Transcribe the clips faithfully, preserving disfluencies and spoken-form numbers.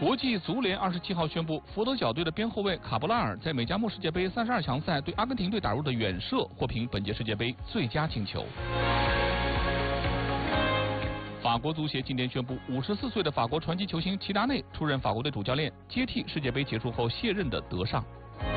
国际足联二十七号宣布，佛得角队的边后卫卡布拉尔在美加墨世界杯三十二强赛对阿根廷队打入的远射获评本届世界杯最佳进球。法国足协今天宣布，五十四岁的法国传奇球星齐达内出任法国队主教练，接替世界杯结束后卸任的德尚。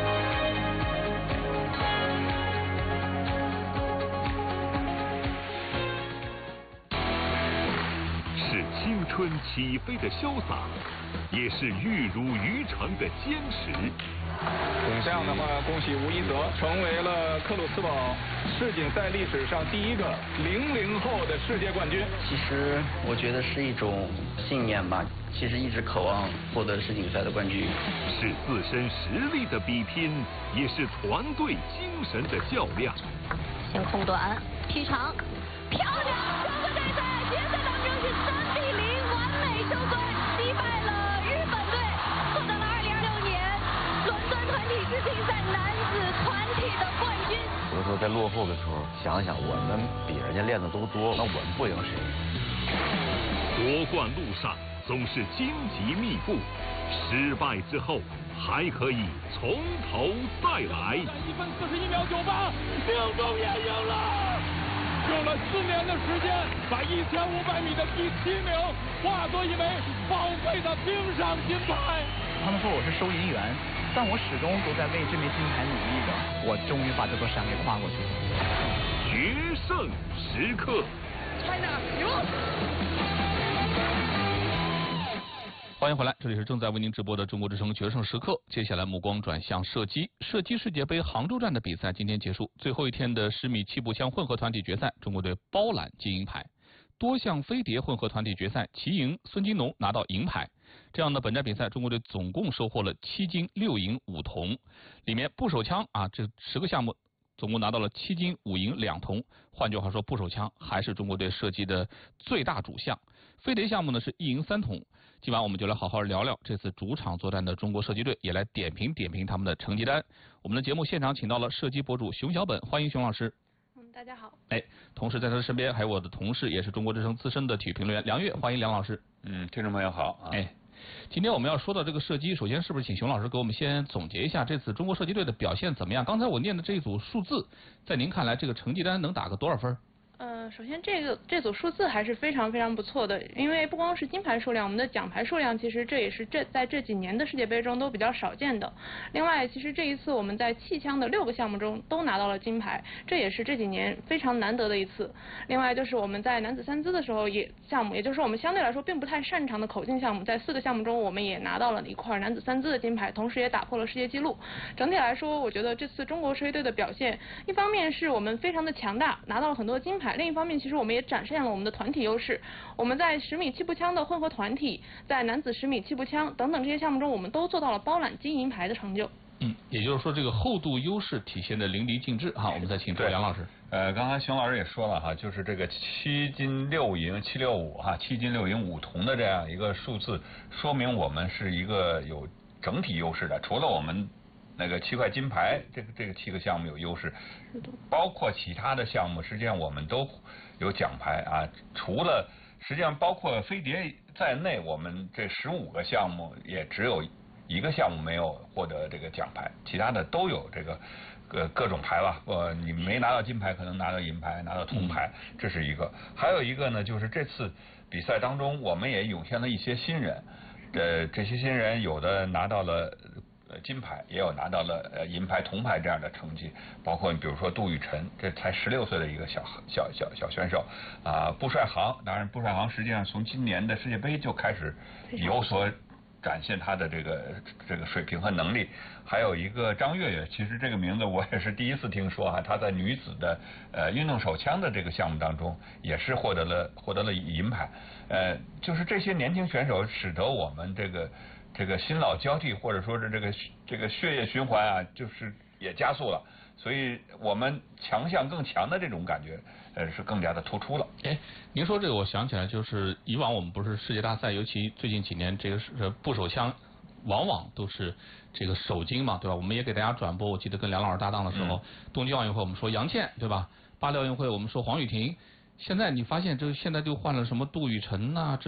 是青春起飞的潇洒，也是玉汝于成的坚持。 这样的话，恭喜吴一泽成为了克鲁斯堡世锦赛历史上第一个零零后的世界冠军。 其实我觉得是一种信念吧，其实一直渴望获得世锦赛的冠军。 是自身实力的比拼，也是团队精神的较量。 先空短，劈长，漂亮！整个比赛决赛当中是三比零完美收官，击败了日本队，获得了二零二六年伦敦团体世锦赛男子团体的冠军。 有的时候在落后的时候，想想我们比人家练的都多，那我们不赢谁？ 夺冠路上总是荆棘密布，失败之后还可以从头再来。 一分四十一秒九八，命中也赢了。用了四年的时间，把一千五百米的第七名化作一枚宝贵的冰上金牌。 他们说我是收银员，但我始终都在为这枚金牌努力着。我终于把这座山给跨过去了。 决胜时刻 ，China 赢。 欢迎回来，这里是正在为您直播的中国之声决胜时刻。接下来目光转向射击，射击世界杯杭州站的比赛今天结束，最后一天的十米气步枪混合团体决赛，中国队包揽金银牌。多项飞碟混合团体决赛，齐莹、孙金农拿到银牌。这样的本站比赛，中国队总共收获了七金六银五铜，里面步手枪啊，这十个项目总共拿到了七金五银两铜。换句话说，步手枪还是中国队射击的最大主项。飞碟项目呢是一银三铜。今晚我们就来好好聊聊这次主场作战的中国射击队，也来点评点评他们的成绩单。我们的节目现场请到了射击博主熊小本，欢迎熊老师。 嗯，大家好。 哎，同时在他的身边还有我的同事，也是中国之声资深的体育评论员梁越，欢迎梁老师。 嗯，听众朋友好啊。 哎，今天我们要说到这个射击，首先是不是请熊老师给我们先总结一下这次中国射击队的表现怎么样？刚才我念的这一组数字，在您看来这个成绩单能打个多少分？ 呃，首先这个这组数字还是非常非常不错的，因为不光是金牌数量，我们的奖牌数量其实这也是这在这几年的世界杯中都比较少见的。另外，其实这一次我们在气枪的六个项目中都拿到了金牌，这也是这几年非常难得的一次。另外就是我们在男子三姿的时候也项目，也就是说我们相对来说并不太擅长的口径项目，在四个项目中我们也拿到了一块男子三姿的金牌，同时也打破了世界纪录。整体来说，我觉得这次中国射击队的表现，一方面是我们非常的强大，拿到了很多金牌。另一方面，其实我们也展现了我们的团体优势。我们在十米气步枪的混合团体，在男子十米气步枪等等这些项目中，我们都做到了包揽金银牌的成就。 嗯，也就是说，这个厚度优势体现的淋漓尽致哈。我们再请出梁老师。 呃，刚才熊老师也说了哈，就是这个七金六银七六五哈，七金六银五铜的这样一个数字，说明我们是一个有整体优势的。除了我们那个七块金牌，这个这个七个项目有优势，包括其他的项目，实际上我们都有奖牌啊。除了实际上包括飞碟在内，我们这十五个项目也只有一个项目没有获得这个奖牌，其他的都有这个各各种牌吧。呃，你没拿到金牌，可能拿到银牌，拿到铜牌，这是一个。还有一个呢，就是这次比赛当中，我们也涌现了一些新人。呃，这些新人有的拿到了呃金牌，也有拿到了呃银牌、铜牌这样的成绩，包括比如说杜雨辰，这才十六岁的一个小小小小选手啊。布帅航，当然布帅航实际上从今年的世界杯就开始有所展现他的这个这个水平和能力。还有一个张悦悦，其实这个名字我也是第一次听说啊，他在女子的呃运动手枪的这个项目当中也是获得了获得了银牌。呃，就是这些年轻选手使得我们这个这个新老交替，或者说是这个这个血液循环啊，就是也加速了。所以我们强项更强的这种感觉，呃，是更加的突出了。 哎，您说这个，我想起来，就是以往我们不是世界大赛，尤其最近几年，这个是步手枪，往往都是这个首金嘛，对吧？我们也给大家转播，我记得跟梁老师搭档的时候，嗯、东京奥运会我们说杨倩，对吧？巴黎奥运会我们说黄雨婷，现在你发现这现在就换了什么杜雨辰呐、啊。